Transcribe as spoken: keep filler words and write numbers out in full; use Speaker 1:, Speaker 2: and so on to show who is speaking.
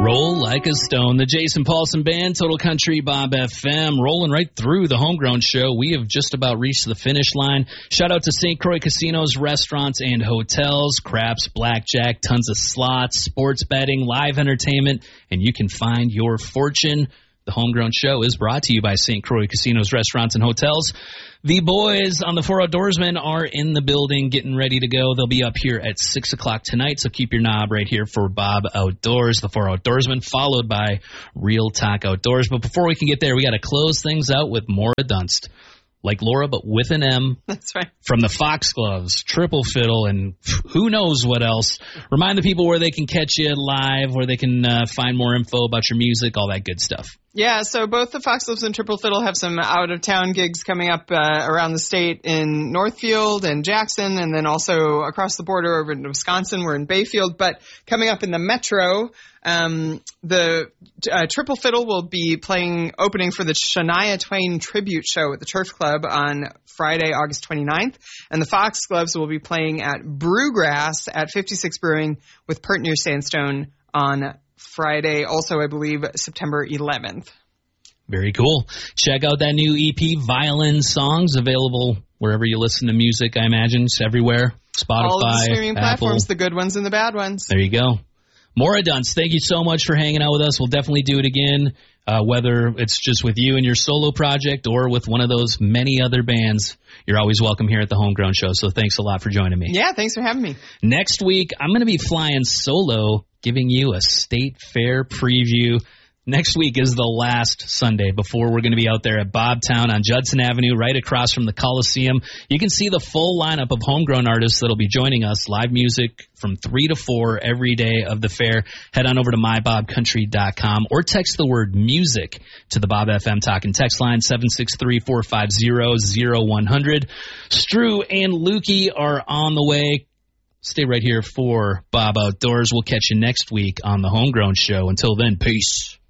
Speaker 1: Roll Like a Stone, the Jason Paulson Band, Total Country Bob F M, rolling right through the Homegrown Show. We have just about reached the finish line. Shout out to Saint Croix Casinos, restaurants, and hotels, craps, blackjack, tons of slots, sports betting, live entertainment, and you can find your fortune. The Homegrown Show is brought to you by Saint Croix Casinos, restaurants, and hotels. The boys on the Four Outdoorsmen are in the building getting ready to go. They'll be up here at six o'clock tonight, so keep your knob right here for Bob Outdoors, the Four Outdoorsmen, followed by Real Talk Outdoors. But before we can get there, we got to close things out with Maura Dunst. Like Laura, but with an M.
Speaker 2: That's right.
Speaker 1: From the Foxgloves, Triple Fiddle, and who knows what else. Remind the people where they can catch you live, where they can uh, find more info about your music, all that good stuff.
Speaker 2: Yeah, so both the Foxgloves and Triple Fiddle have some out-of-town gigs coming up uh, around the state in Northfield and Jackson, and then also across the border over in Wisconsin. We're in Bayfield. But coming up in the metro, um, the uh, Triple Fiddle will be playing opening for the Shania Twain Tribute Show at the Turf Club on Friday, August twenty-ninth. And the Foxgloves will be playing at Brewgrass at fifty-six Brewing with Pert Near Sandstone on Friday, also, I believe, September eleventh.
Speaker 1: Very cool. Check out that new E P, Violin Songs, available wherever you listen to music, I imagine. It's everywhere. Spotify,
Speaker 2: all of the streaming
Speaker 1: Apple.
Speaker 2: platforms, the good ones and the bad ones.
Speaker 1: There you go. Maura Dunst, thank you so much for hanging out with us. We'll definitely do it again, uh, whether it's just with you and your solo project or with one of those many other bands. You're always welcome here at the Homegrown Show, so thanks a lot for joining me.
Speaker 2: Yeah, thanks for having me.
Speaker 1: Next week, I'm going to be flying solo, giving you a state fair preview. Next week is the last Sunday before we're going to be out there at Bobtown on Judson Avenue, right across from the Coliseum. You can see the full lineup of homegrown artists that'll be joining us, live music from three to four every day of the fair. Head on over to my bob country dot com or text the word music to the Bob F M Talkin' text line, seven six three, four five zero, zero one zero zero. Stu and Lukey are on the way. Stay right here for Bob Outdoors. We'll catch you next week on the Homegrown Show. Until then, peace.